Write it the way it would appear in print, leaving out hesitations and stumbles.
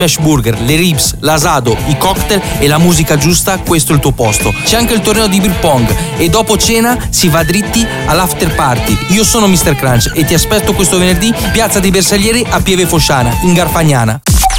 smash burger, le ribs, l'asado, i cocktail e la musica giusta, questo è il tuo posto. C'è anche il torneo di beer pong e dopo cena si va dritti all'after party. Io sono Mr. Crunch e ti aspetto questo venerdì, Piazza dei Bersaglieri a Pieve Fosciana, in Garfagnana.